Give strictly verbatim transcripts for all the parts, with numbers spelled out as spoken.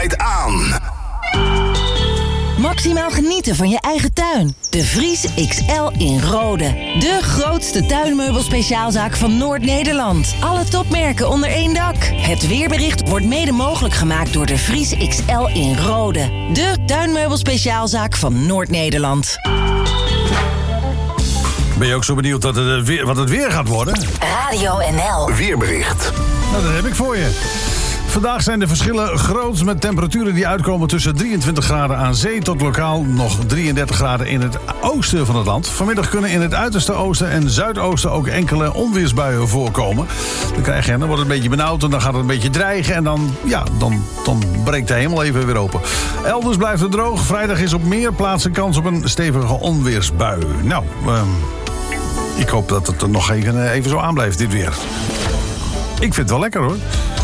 Kwijt aan. Maximaal genieten van je eigen tuin. De Vries X L in Rode. De grootste tuinmeubelspeciaalzaak van Noord-Nederland. Alle topmerken onder één dak. Het weerbericht wordt mede mogelijk gemaakt door de Vries X L in Rode. De tuinmeubelspeciaalzaak van Noord-Nederland. Ben je ook zo benieuwd wat het weer, wat het weer gaat worden? Radio N L. Weerbericht. Nou, dat heb ik voor je. Vandaag zijn de verschillen groot met temperaturen die uitkomen tussen drieëntwintig graden aan zee tot lokaal nog drieëndertig graden in het oosten van het land. Vanmiddag kunnen in het uiterste oosten en zuidoosten ook enkele onweersbuien voorkomen. Dan krijg je, dan wordt het een beetje benauwd en dan gaat het een beetje dreigen en dan, ja, dan, dan breekt de hemel even weer open. Elders blijft het droog. Vrijdag is op meer plaatsen kans op een stevige onweersbui. Nou, uh, ik hoop dat het er nog even, even zo aanblijft, dit weer. Ik vind het wel lekker, hoor.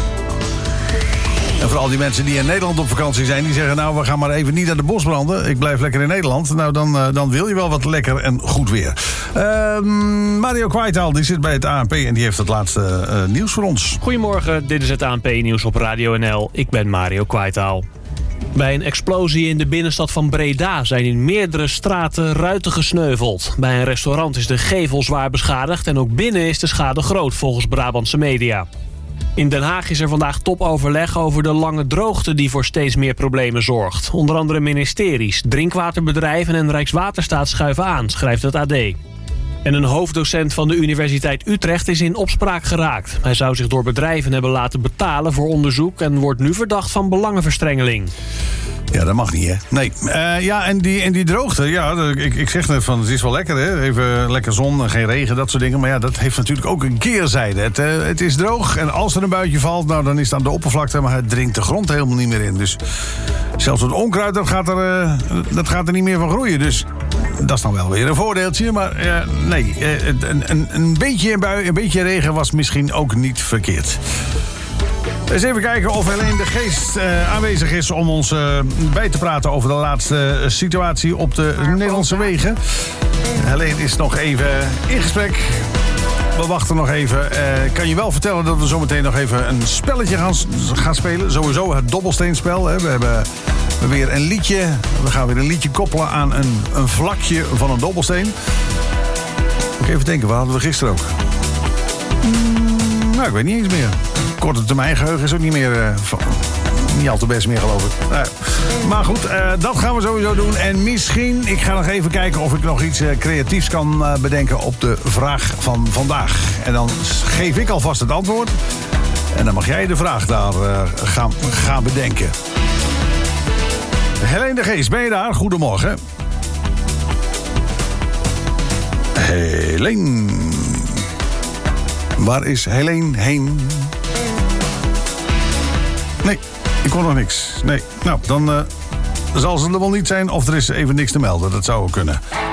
En vooral die mensen die in Nederland op vakantie zijn, die zeggen, nou, we gaan maar even niet naar de bosbranden. Ik blijf lekker in Nederland. Nou, dan, uh, dan wil je wel wat lekker en goed weer. Uh, Mario Kwijtaal, die zit bij het A N P en die heeft het laatste uh, nieuws voor ons. Goedemorgen, dit is het A N P-nieuws op Radio N L. Ik ben Mario Kwijtaal. Bij een explosie in de binnenstad van Breda zijn in meerdere straten ruiten gesneuveld. Bij een restaurant is de gevel zwaar beschadigd en ook binnen is de schade groot, volgens Brabantse media. In Den Haag is er vandaag topoverleg over de lange droogte die voor steeds meer problemen zorgt. Onder andere ministeries, drinkwaterbedrijven en Rijkswaterstaat schuiven aan, schrijft het A D. En een hoofddocent van de Universiteit Utrecht is in opspraak geraakt. Hij zou zich door bedrijven hebben laten betalen voor onderzoek en wordt nu verdacht van belangenverstrengeling. Ja, dat mag niet, hè? Nee. Uh, ja, en die, en die droogte, ja, ik, ik zeg net van, het is wel lekker, hè? Even lekker zon en geen regen, dat soort dingen. Maar ja, dat heeft natuurlijk ook een keerzijde. Het, uh, het is droog en als er een buitje valt, nou, dan is het aan de oppervlakte, maar het dringt de grond helemaal niet meer in. Dus zelfs het onkruid, dat gaat er, uh, dat gaat er niet meer van groeien. Dus dat is dan wel weer een voordeeltje. Maar uh, nee, uh, een, een, een beetje bui, een beetje regen was misschien ook niet verkeerd. Eens even kijken of Helene de Geest uh, aanwezig is om ons uh, bij te praten over de laatste uh, situatie op de Nederlandse wegen. Helene is nog even in gesprek. We wachten nog even. Ik uh, kan je wel vertellen dat we zometeen nog even een spelletje gaan, gaan spelen. Sowieso het dobbelsteenspel. Hè. We hebben weer een liedje. We gaan weer een liedje koppelen aan een, een vlakje van een dobbelsteen. Moet ik even denken, wat hadden we gisteren ook? Hmm, nou, ik weet niet eens meer. Korte termijn geheugen is ook niet meer... Uh, van, niet al te best meer, geloof ik. Nou, maar goed, uh, dat gaan we sowieso doen. En misschien, ik ga nog even kijken of ik nog iets uh, creatiefs kan uh, bedenken op de vraag van vandaag. En dan geef ik alvast het antwoord. En dan mag jij de vraag daar uh, gaan, gaan bedenken. Helene de Geest, ben je daar? Goedemorgen. Helene. Waar is Helene heen? Nee, ik kon nog niks. Nee, nou, dan uh, zal ze er wel niet zijn of er is even niks te melden. Dat zou ook kunnen.